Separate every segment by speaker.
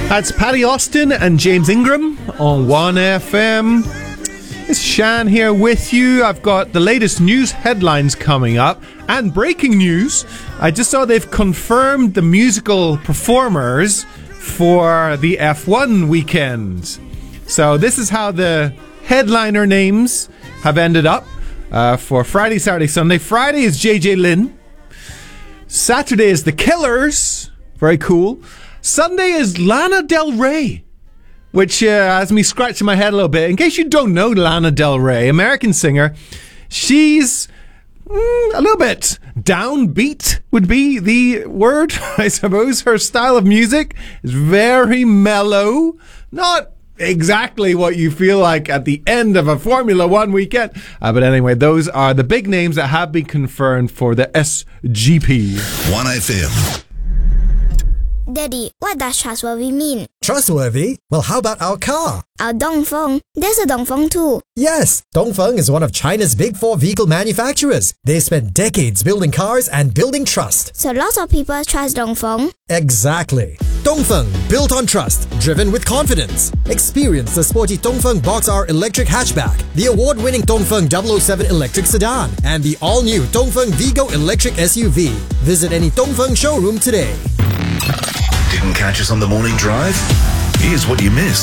Speaker 1: That's Paddy Austin and James Ingram on 1FM. It's Shan here with you. I've got the latest news headlines coming up and breaking news. I just saw they've confirmed the musical performers for the F1 weekend. So this is how the headliner names have ended up for Friday, Saturday, Sunday. Friday is JJ Lin. Saturday is The Killers. Very cool. Sunday is Lana Del Rey, which has me scratching my head a little bit. In case you don't know Lana Del Rey, American singer, she's a little bit downbeat would be the word, I suppose. Her style of music is very mellow, not exactly what you feel like at the end of a Formula One weekend. But anyway, those are the big names that have been confirmed for the SGP.
Speaker 2: 1FM.
Speaker 3: Daddy, what does trustworthy mean?
Speaker 4: Trustworthy? Well, how about our car?
Speaker 3: Our Dongfeng. There's a Dongfeng too.
Speaker 4: Yes, Dongfeng is one of China's big four vehicle manufacturers. They spent decades building cars and building trust.
Speaker 3: So lots of people trust Dongfeng.
Speaker 4: Exactly. Dongfeng, built on trust, driven with confidence. Experience the sporty Dongfeng Box R electric hatchback, the award-winning Dongfeng 007 electric sedan, and the all-new Dongfeng Vigo electric SUV. Visit any Dongfeng showroom today.
Speaker 2: Didn't catch us on the morning drive? Here's what you missed.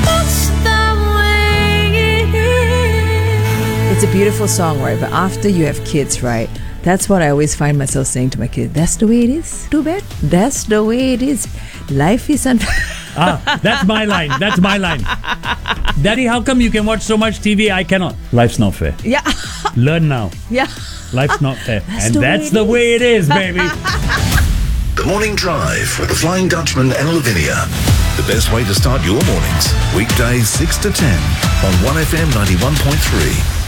Speaker 5: It's a beautiful song, right? But after you have kids, right? That's what I always find myself saying to my kids. That's the way it is. Too bad. That's the way it is. Life is unfair.
Speaker 6: That's my line. That's my line. Daddy, how come you can watch so much TV? I cannot. Life's not fair.
Speaker 5: Yeah.
Speaker 6: Learn now.
Speaker 5: Yeah.
Speaker 6: Life's not fair.
Speaker 5: That's the
Speaker 6: way it is, baby.
Speaker 2: The Morning Drive with the Flying Dutchman and Lavinia. The best way to start your mornings. Weekdays 6 to 10 on 1FM 91.3.